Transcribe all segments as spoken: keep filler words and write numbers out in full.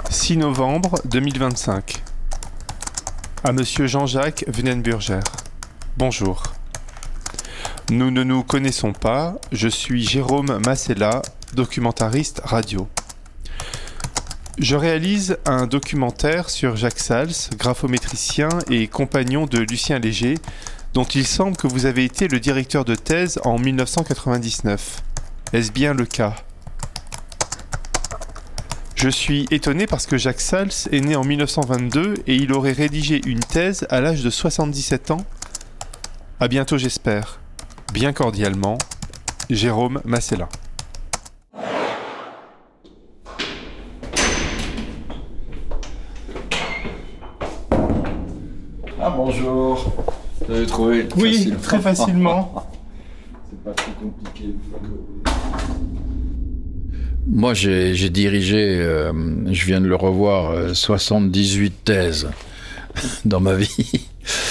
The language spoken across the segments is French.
six novembre deux mille vingt-cinq. À Monsieur Jean-Jacques Venenburger. Bonjour. Nous ne nous connaissons pas, je suis Jérôme Massella, documentariste radio. Je réalise un documentaire sur Jacques Sals, graphométricien et compagnon de Lucien Léger, dont il semble que vous avez été le directeur de thèse en mille neuf cent quatre-vingt-dix-neuf. Est-ce bien le cas ? Je suis étonné parce que Jacques Sals est né en mille neuf cent vingt-deux et il aurait rédigé une thèse à l'âge de soixante-dix-sept ans. À bientôt j'espère. Bien cordialement, Jérôme Massella. Ah bonjour. Vous avez trouvé Oui, facilement. très facilement. C'est pas trop compliqué. Moi, j'ai, j'ai dirigé, euh, je viens de le revoir, euh, soixante-dix-huit thèses dans ma vie.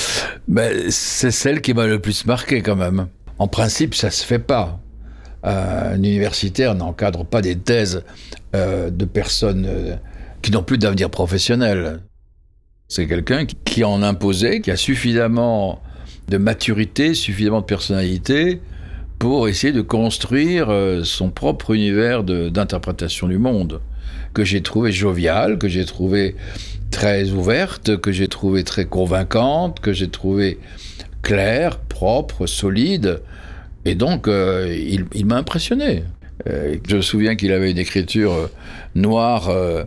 Ben, c'est celle qui m'a le plus marqué quand même. En principe, ça se fait pas. Euh, un universitaire n'encadre pas des thèses euh, de personnes euh, qui n'ont plus d'avenir professionnel. C'est quelqu'un qui, qui en imposait, qui a suffisamment de maturité, suffisamment de personnalité pour essayer de construire euh, son propre univers de, d'interprétation du monde, que j'ai trouvé jovial, que j'ai trouvé très ouverte, que j'ai trouvé très convaincante, que j'ai trouvé claire, propre, solide. Et donc, euh, il, il m'a impressionné. Euh, je me souviens qu'il avait une écriture euh, noire euh,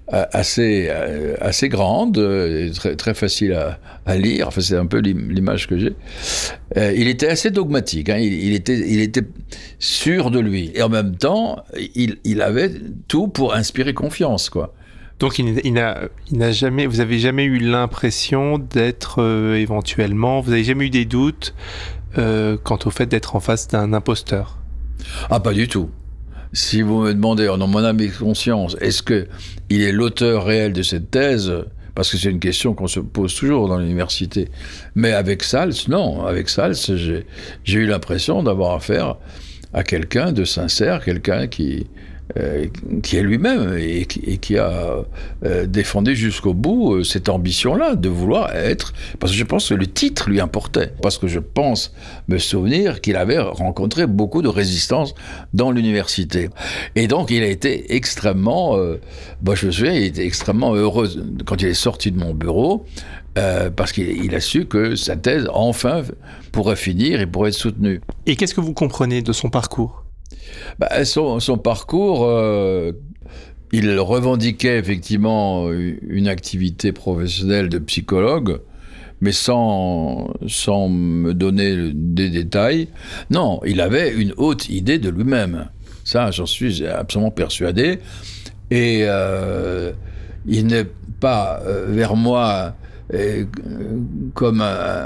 assez, euh, assez grande, euh, très, très facile à, à lire. Enfin, c'est un peu l'image que j'ai. Euh, il était assez dogmatique, hein. il, il, était, il était sûr de lui. Et en même temps, il, il avait tout pour inspirer confiance, quoi. Donc il, il, n'a, il n'a jamais, vous avez jamais eu l'impression d'être euh, éventuellement, vous n'avez jamais eu des doutes euh, quant au fait d'être en face d'un imposteur ? Ah, pas du tout. Si vous me demandez, en mon âme et conscience, est-ce qu'il est l'auteur réel de cette thèse ? Parce que c'est une question qu'on se pose toujours dans l'université. Mais avec Sals, non. Avec Sals, j'ai, j'ai eu l'impression d'avoir affaire à quelqu'un de sincère, quelqu'un qui, euh, qui est lui-même et qui, et qui a euh, défendu jusqu'au bout euh, cette ambition-là de vouloir être... Parce que je pense que le titre lui importait. Parce que je pense me souvenir qu'il avait rencontré beaucoup de résistance dans l'université. Et donc, il a été extrêmement... Euh, bon, je me souviens, il était extrêmement heureux quand il est sorti de mon bureau, euh, parce qu'il il a su que sa thèse, enfin, pourrait finir et pourrait être soutenue. Et qu'est-ce que vous comprenez de son parcours ? Bah, son, son parcours, euh, il revendiquait effectivement une activité professionnelle de psychologue, mais sans, sans me donner des détails. Non, il avait une haute idée de lui-même. Ça, j'en suis absolument persuadé. Et euh, il n'est pas euh, vers moi euh, comme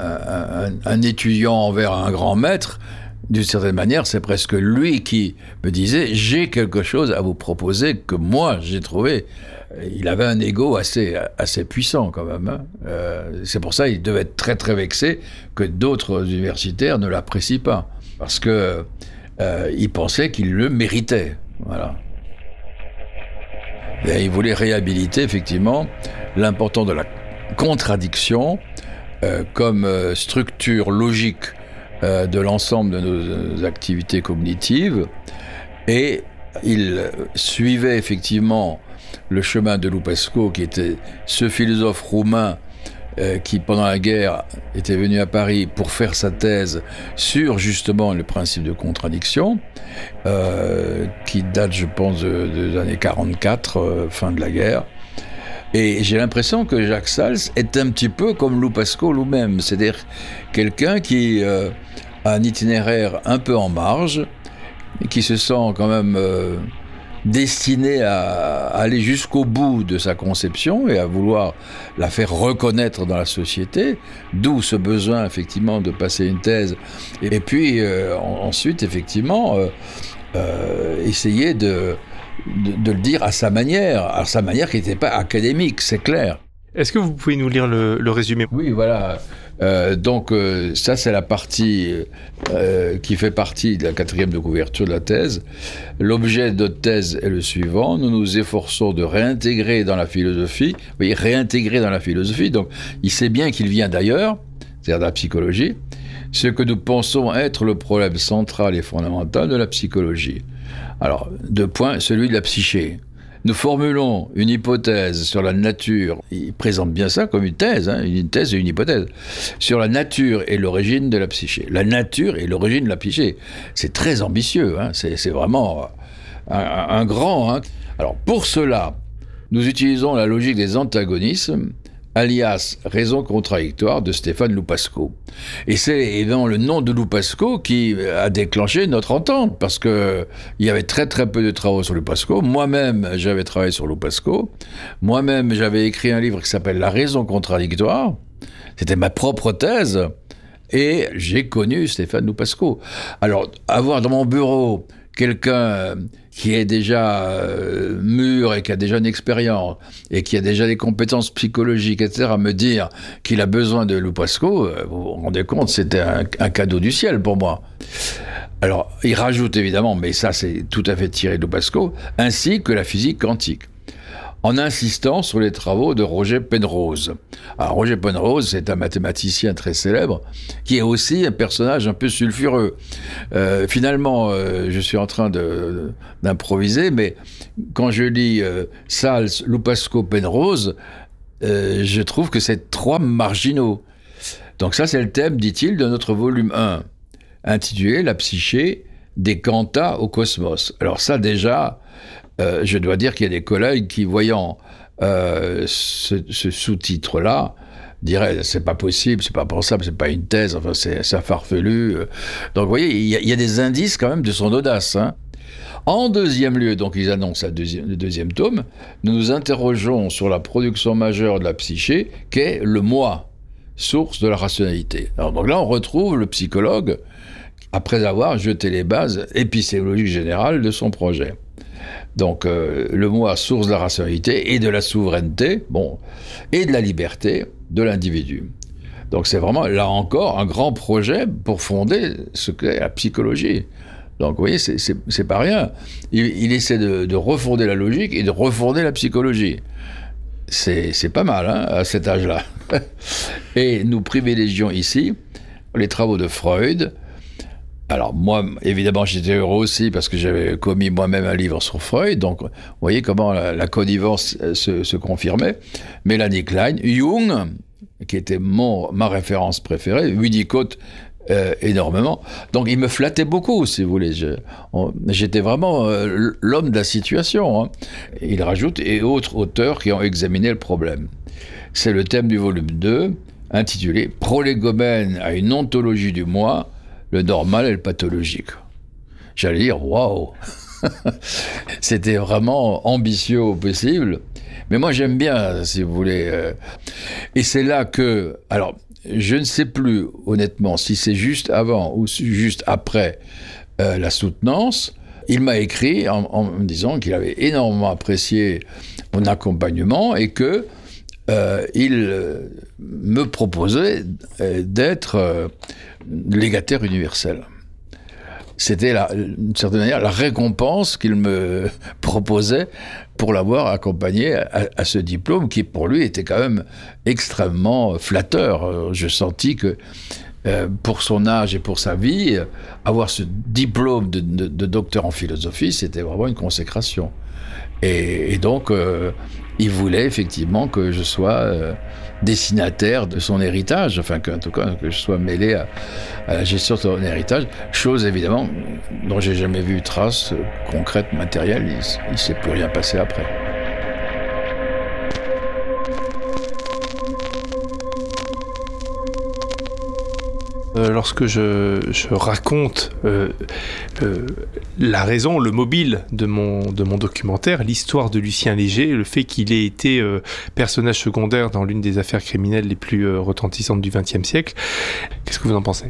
un, un, un étudiant envers un grand maître. D'une certaine manière, c'est presque lui qui me disait « J'ai quelque chose à vous proposer que moi, j'ai trouvé ». Il avait un ego assez, assez puissant quand même. Hein. Euh, c'est pour ça qu'il devait être très très vexé que d'autres universitaires ne l'apprécient pas. Parce que euh, il pensait qu'il le méritait. Voilà. Et il voulait réhabiliter effectivement l'importance de la contradiction euh, comme euh, structure logique euh, de l'ensemble de nos activités cognitives. Et il suivait effectivement le chemin de Lupescu, qui était ce philosophe roumain euh, qui, pendant la guerre, était venu à Paris pour faire sa thèse sur justement le principe de contradiction, euh, qui date, je pense, de, de années quarante-quatre, euh, fin de la guerre. Et j'ai l'impression que Jacques Sals est un petit peu comme Lupescu lui-même, c'est-à-dire quelqu'un qui euh, a un itinéraire un peu en marge, qui se sent quand même euh, destiné à aller jusqu'au bout de sa conception et à vouloir la faire reconnaître dans la société, d'où ce besoin effectivement de passer une thèse, et puis euh, ensuite effectivement euh, euh, essayer de, de, de le dire à sa manière, à sa manière qui n'était pas académique, c'est clair. Est-ce que vous pouvez nous lire le, le résumé ? Oui, voilà. Euh, donc euh, ça, c'est la partie euh, qui fait partie de la quatrième de couverture de la thèse. L'objet de notre thèse est le suivant. Nous nous efforçons de réintégrer dans la philosophie, vous voyez, réintégrer dans la philosophie, donc il sait bien qu'il vient d'ailleurs, c'est-à-dire de la psychologie, ce que nous pensons être le problème central et fondamental de la psychologie. Alors, deux points, celui de la psyché. Nous formulons une hypothèse sur la nature, il présente bien ça comme une thèse, hein, une thèse et une hypothèse, sur la nature et l'origine de la psyché. La nature et l'origine de la psyché, c'est très ambitieux, hein, c'est, c'est vraiment un, un grand. Hein. Alors pour cela, nous utilisons la logique des antagonismes, alias raison contradictoire de Stéphane Loupasco. Et c'est évidemment le nom de Loupasco qui a déclenché notre entente, parce qu'il y avait très très peu de travaux sur Loupasco. Moi-même, j'avais travaillé sur Loupasco. Moi-même, j'avais écrit un livre qui s'appelle La raison contradictoire. C'était ma propre thèse. Et j'ai connu Stéphane Loupasco. Alors, avoir dans mon bureau quelqu'un qui est déjà euh, mûr et qui a déjà une expérience et qui a déjà des compétences psychologiques, et cetera, me dire qu'il a besoin de Loupasco, euh, vous vous rendez compte, c'était un, un cadeau du ciel pour moi. Alors, il rajoute évidemment, mais ça c'est tout à fait tiré de Loupasco, ainsi que la physique quantique, en insistant sur les travaux de Roger Penrose. Alors, Roger Penrose, c'est un mathématicien très célèbre, qui est aussi un personnage un peu sulfureux. Euh, finalement, euh, je suis en train de, d'improviser, mais quand je lis euh, Sals, Loupasco, Penrose, euh, je trouve que c'est trois marginaux. Donc ça, c'est le thème, dit-il, de notre volume un, intitulé « La psyché des quanta au cosmos ». Alors ça, déjà... Euh, je dois dire qu'il y a des collègues qui, voyant euh, ce, ce sous-titre-là, diraient « c'est pas possible, c'est pas pensable, c'est pas une thèse, enfin c'est, c'est farfelu ». Donc vous voyez, il y, a, il y a des indices quand même de son audace. Hein. En deuxième lieu, donc ils annoncent la deuxième, le deuxième tome, nous nous interrogeons sur la production majeure de la psyché, qu'est le moi, source de la rationalité. Alors donc là, on retrouve le psychologue, après avoir jeté les bases épistémologiques générales de son projet. Donc, euh, le moi, source de la rationalité et de la souveraineté, bon, et de la liberté de l'individu. Donc, c'est vraiment, là encore, un grand projet pour fonder ce qu'est la psychologie. Donc, vous voyez, c'est, c'est, c'est pas rien. Il, il essaie de, de refonder la logique et de refonder la psychologie. C'est, c'est pas mal, hein, à cet âge-là. Et nous privilégions ici les travaux de Freud. Alors moi, évidemment, j'étais heureux aussi parce que j'avais commis moi-même un livre sur Freud, donc vous voyez comment la, la connivence se, se confirmait. Mélanie Klein, Jung, qui était mon, ma référence préférée, Winnicott euh, énormément. Donc il me flattait beaucoup, si vous voulez. Je, on, j'étais vraiment euh, l'homme de la situation. Hein. Il rajoute, et autres auteurs qui ont examiné le problème. C'est le thème du volume deux, intitulé « Prolégomène à une ontologie du moi », le normal et le pathologique. J'allais dire, waouh. C'était vraiment ambitieux au possible. Mais moi, j'aime bien, si vous voulez. Et c'est là que... Alors, je ne sais plus, honnêtement, si c'est juste avant ou juste après euh, la soutenance. Il m'a écrit en, en me disant qu'il avait énormément apprécié mon accompagnement et que Euh, il euh, me proposait euh, d'être euh, légataire universel. C'était, la, d'une certaine manière, la récompense qu'il me proposait pour l'avoir accompagné à, à ce diplôme qui, pour lui, était quand même extrêmement flatteur. Je sentis que, euh, pour son âge et pour sa vie, avoir ce diplôme de, de, de docteur en philosophie, c'était vraiment une consécration. Et, et donc, euh, il voulait effectivement que je sois euh, destinataire de son héritage, enfin qu'en tout cas que je sois mêlé à, à la gestion de son héritage, chose évidemment dont j'ai jamais vu trace euh, concrète, matérielle, il ne s'est plus rien passé après. Euh, lorsque je, je raconte euh, euh, la raison, le mobile de mon, de mon documentaire, l'histoire de Lucien Léger, le fait qu'il ait été euh, personnage secondaire dans l'une des affaires criminelles les plus euh, retentissantes du vingtième siècle, qu'est-ce que vous en pensez ?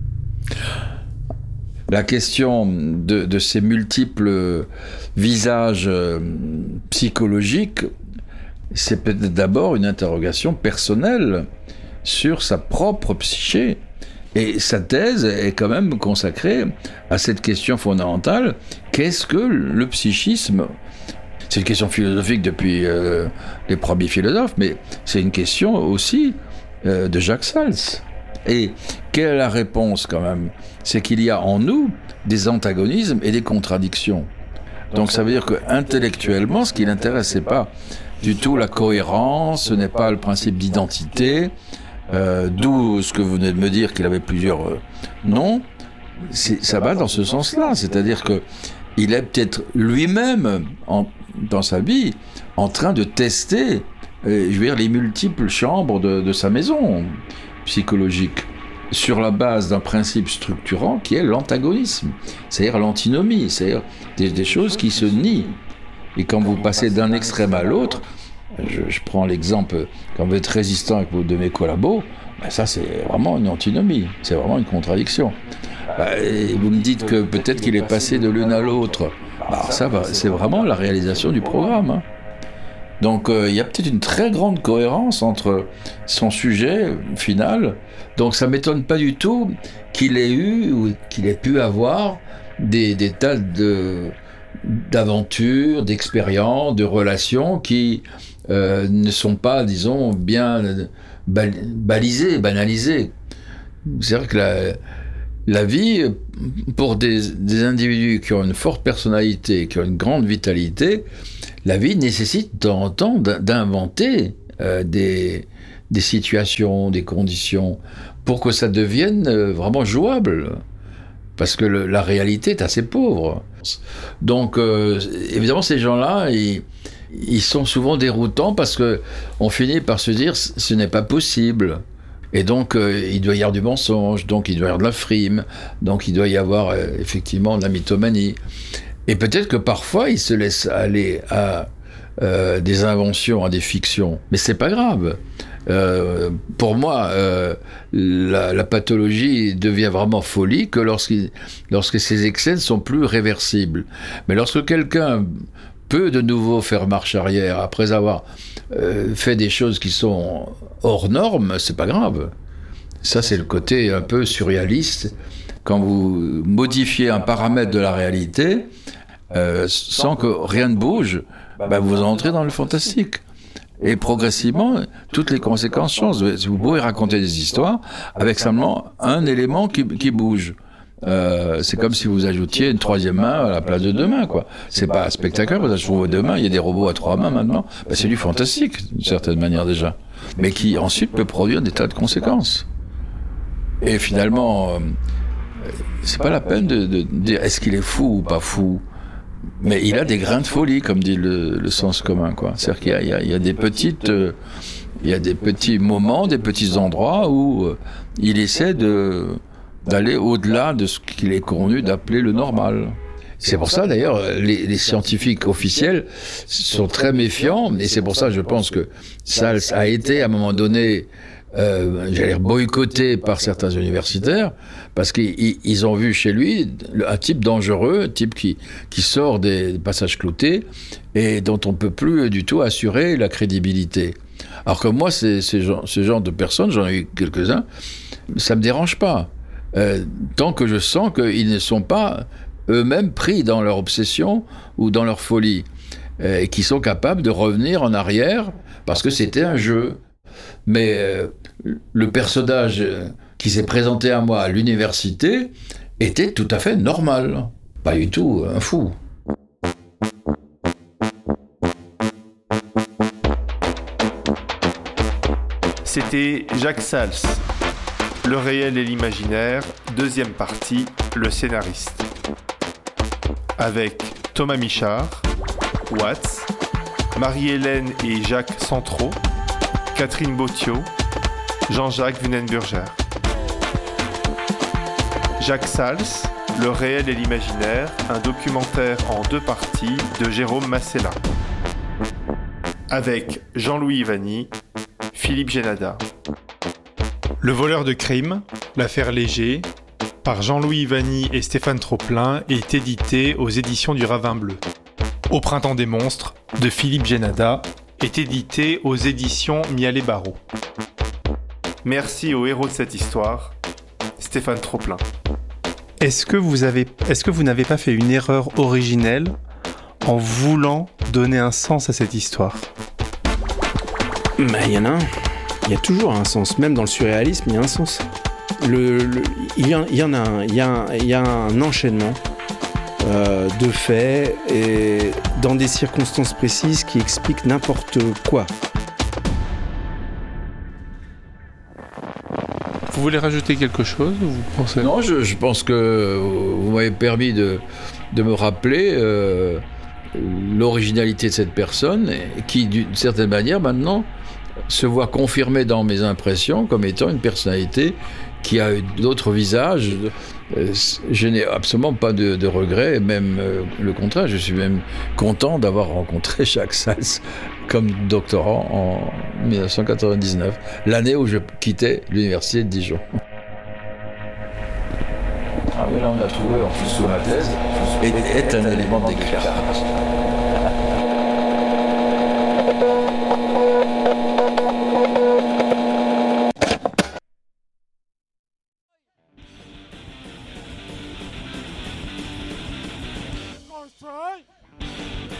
La question de, de ces multiples visages euh, psychologiques, c'est peut-être d'abord une interrogation personnelle sur sa propre psyché. Et sa thèse est quand même consacrée à cette question fondamentale, qu'est-ce que le psychisme ? C'est une question philosophique depuis euh, les premiers philosophes, mais c'est une question aussi euh, de Jacques Sals. Et quelle est la réponse quand même ? C'est qu'il y a en nous des antagonismes et des contradictions. Donc ça veut dire qu'intellectuellement, ce qui l'intéresse, c'est pas du tout la cohérence, ce n'est pas le principe d'identité, euh, d'où ce que vous venez de me dire qu'il avait plusieurs euh, noms. C'est, ça va dans ce sens-là, c'est-à-dire que il est peut-être lui-même en, dans sa vie en train de tester, euh, je veux dire, les multiples chambres de, de sa maison psychologique, sur la base d'un principe structurant qui est l'antagonisme, c'est-à-dire l'antinomie, c'est-à-dire des, des choses qui se nient. Et quand vous passez d'un extrême à l'autre, je, je prends l'exemple, quand vous êtes résistant avec vos de mes collabos, ben ça c'est vraiment une antinomie, c'est vraiment une contradiction. Et vous me dites que peut-être qu'il est passé de l'une à l'autre, alors ça va, c'est vraiment la réalisation du programme. Hein. Donc euh, il y a peut-être une très grande cohérence entre son sujet final. Donc ça ne m'étonne pas du tout qu'il ait eu ou qu'il ait pu avoir des, des tas de, d'aventures, d'expériences, de relations qui euh, ne sont pas, disons, bien bal- balisées, banalisées. C'est-à-dire que la, la vie, pour des, des individus qui ont une forte personnalité, qui ont une grande vitalité, la vie nécessite de temps en temps d'inventer euh, des, des situations, des conditions, pour que ça devienne euh, vraiment jouable. Parce que le, la réalité est assez pauvre. Donc, euh, évidemment, ces gens-là, ils, ils sont souvent déroutants parce qu'on finit par se dire ce n'est pas possible. Et donc, euh, il doit y avoir du mensonge, donc il doit y avoir de la frime, donc il doit y avoir euh, effectivement de la mythomanie. Et peut-être que parfois, ils se laissent aller à euh, des inventions, à des fictions. Mais c'est pas grave. Euh, pour moi, euh, la, la pathologie devient vraiment folie que lorsque ces excès ne sont plus réversibles. Mais lorsque quelqu'un peut de nouveau faire marche arrière après avoir euh, fait des choses qui sont hors normes, c'est pas grave. Ça, c'est le côté un peu surréaliste. Quand vous modifiez un paramètre de la réalité, euh, sans que rien ne bouge, bah, vous entrez dans le fantastique. Et progressivement, toutes les conséquences changent. Vous pouvez raconter des histoires avec simplement un élément qui, qui bouge. Euh, c'est comme si vous ajoutiez une troisième main à la place de deux mains, quoi. C'est pas spectaculaire, vous ajoutez vos deux mains, il y a des robots à trois mains maintenant. Ben, c'est du fantastique, d'une certaine manière déjà. Mais qui ensuite peut produire des tas de conséquences. Et finalement, euh, c'est pas la peine de, de dire est-ce qu'il est fou ou pas fou. Mais il a des grains de folie, comme dit le, le sens commun, quoi. C'est-à-dire qu'il y a, il y a, il y a des petites, euh, il y a des petits moments, des petits endroits où euh, il essaie de, d'aller au-delà de ce qu'il est convenu d'appeler le normal. C'est pour ça, d'ailleurs, les, les scientifiques officiels sont très méfiants, et c'est pour ça, je pense que Sals a été, à un moment donné, Euh, j'allais dire boycotté par certains universitaires parce qu'ils ils ont vu chez lui un type dangereux, un type qui, qui sort des passages cloutés et dont on ne peut plus du tout assurer la crédibilité. Alors que moi, ces, ces, gens, ce genre de personnes, j'en ai eu quelques-uns, ça ne me dérange pas. Euh, tant que je sens qu'ils ne sont pas eux-mêmes pris dans leur obsession ou dans leur folie euh, et qu'ils sont capables de revenir en arrière parce que c'était un jeu. Mais euh, le personnage qui s'est présenté à moi à l'université était tout à fait normal. Pas du tout un fou. C'était Jacques Sals, Le réel et l'imaginaire, deuxième partie, le scénariste. Avec Thomas Michard, Watts, Marie-Hélène et Jacques Centreau, Catherine Bautiot, Jean-Jacques Wunenburger. Jacques Sals, Le réel et l'imaginaire, un documentaire en deux parties de Jérôme Masséla. Avec Jean-Louis Vanny, Philippe Génada. Le voleur de crime, l'affaire Léger, par Jean-Louis Vanny et Stéphane Troplin, est édité aux éditions du Ravin Bleu. Au printemps des monstres, de Philippe Génada, est édité aux éditions Mialet Barreau. Merci au héros de cette histoire, Stéphane Troplin. Est-ce que vous avez, est-ce que vous n'avez pas fait une erreur originelle en voulant donner un sens à cette histoire ? Bah, il y en a un. Il y a toujours un sens. Même dans le surréalisme, il y a un sens. Le, le, il, y en, il y en a un. Il y a un, il y a un enchaînement euh, de faits et dans des circonstances précises qui expliquent n'importe quoi. Vous voulez rajouter quelque chose, vous pensez ? Non, je, je pense que vous m'avez permis de, de me rappeler euh, l'originalité de cette personne qui, d'une certaine manière, maintenant, se voit confirmée dans mes impressions comme étant une personnalité qui a d'autres visages. Je n'ai absolument pas de, de regrets, même euh, le contraire, je suis même content d'avoir rencontré Jacques Sals comme doctorant en dix-neuf cent quatre-vingt-dix-neuf, l'année où je quittais l'université de Dijon. Ah oui, là on a trouvé en plus sous ma thèse, est, est un élément d'éclairage.